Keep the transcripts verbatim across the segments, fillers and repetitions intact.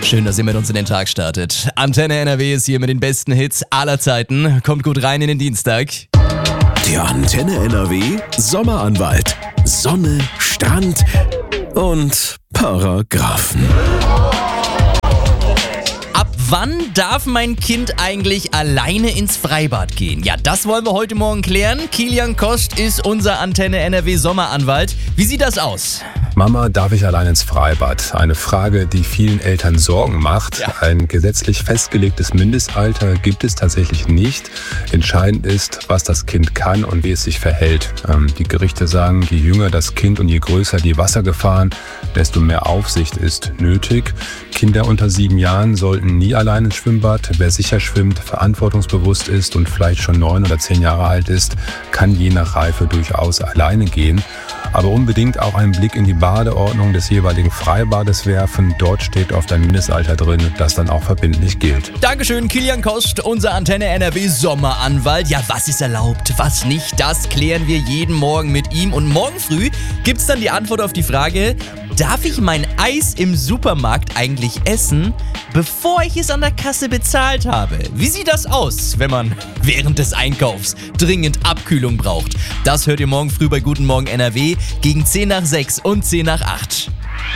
Schön, dass ihr mit uns in den Tag startet. Antenne N R W ist hier mit den besten Hits aller Zeiten. Kommt gut rein in den Dienstag. Der Antenne N R W Sommeranwalt. Sonne, Strand und Paragraphen. Ab wann darf mein Kind eigentlich alleine ins Freibad gehen? Ja, das wollen wir heute Morgen klären. Kilian Kost ist unser Antenne N R W Sommeranwalt. Wie sieht das aus? Mama, darf ich allein ins Freibad? Eine Frage, die vielen Eltern Sorgen macht. Ja. Ein gesetzlich festgelegtes Mindestalter gibt es tatsächlich nicht. Entscheidend ist, was das Kind kann und wie es sich verhält. Ähm, die Gerichte sagen, je jünger das Kind und je größer die Wassergefahren, desto mehr Aufsicht ist nötig. Kinder unter sieben Jahren sollten nie allein ins Schwimmbad. Wer sicher schwimmt, verantwortungsbewusst ist und vielleicht schon neun oder zehn Jahre alt ist, kann je nach Reife durchaus alleine gehen. Aber unbedingt auch einen Blick in die Badeordnung des jeweiligen Freibades werfen. Dort steht oft ein Mindestalter drin, das dann auch verbindlich gilt. Dankeschön, Kilian Kost, unser Antenne N R W Sommeranwalt. Ja, was ist erlaubt, was nicht, das klären wir jeden Morgen mit ihm. Und morgen früh gibt's dann die Antwort auf die Frage: Darf ich mein Eis im Supermarkt eigentlich essen, bevor ich es an der Kasse bezahlt habe? Wie sieht das aus, wenn man während des Einkaufs dringend Abkühlung braucht? Das hört ihr morgen früh bei Guten Morgen N R W gegen zehn nach sechs und zehn nach acht.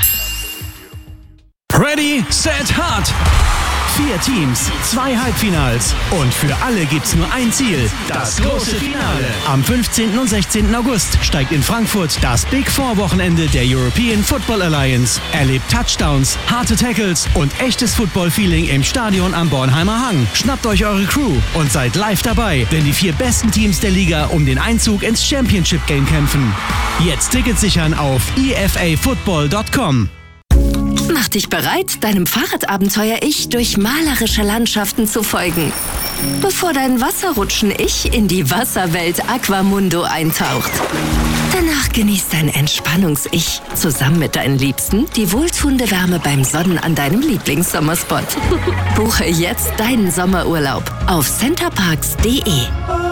Ready, set, hard! Vier Teams, zwei Halbfinals und für alle gibt's nur ein Ziel, das große Finale. Am fünfzehnten und sechzehnten August steigt in Frankfurt das Big Four Wochenende der European Football Alliance. Erlebt Touchdowns, harte Tackles und echtes Football-Feeling im Stadion am Bornheimer Hang. Schnappt euch eure Crew und seid live dabei, wenn die vier besten Teams der Liga um den Einzug ins Championship Game kämpfen. Jetzt Tickets sichern auf e f a football dot com. Mach dich bereit, deinem Fahrradabenteuer-Ich durch malerische Landschaften zu folgen, bevor dein Wasserrutschen-Ich in die Wasserwelt Aquamundo eintaucht. Danach genießt dein Entspannungs-Ich zusammen mit deinen Liebsten die wohltuende Wärme beim Sonnen an deinem Lieblingssommerspot. Buche jetzt deinen Sommerurlaub auf centerparks punkt de.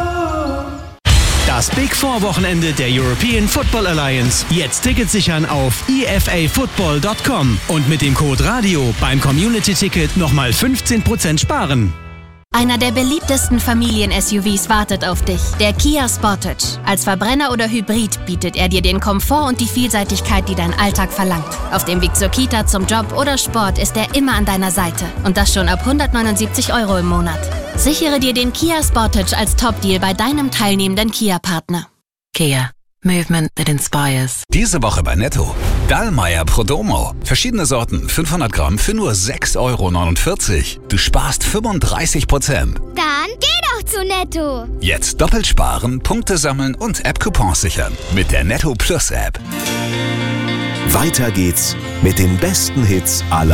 Das Big Four Wochenende der European Football Alliance. Jetzt Tickets sichern auf e f a football dot com und mit dem Code RADIO beim Community-Ticket nochmal fünfzehn Prozent sparen. Einer der beliebtesten Familien-S U Vs wartet auf dich, der Kia Sportage. Als Verbrenner oder Hybrid bietet er dir den Komfort und die Vielseitigkeit, die dein Alltag verlangt. Auf dem Weg zur Kita, zum Job oder Sport ist er immer an deiner Seite. Und das schon ab hundertneunundsiebzig Euro im Monat. Sichere dir den Kia Sportage als Top-Deal bei deinem teilnehmenden Kia-Partner. Kia. Movement that inspires. Diese Woche bei Netto. Dallmayr Prodomo. Verschiedene Sorten, fünfhundert Gramm für nur sechs Euro neunundvierzig. Du sparst fünfunddreißig Prozent. Dann geh doch zu Netto. Jetzt doppelt sparen, Punkte sammeln und App-Coupons sichern. Mit der Netto Plus App. Weiter geht's mit den besten Hits aller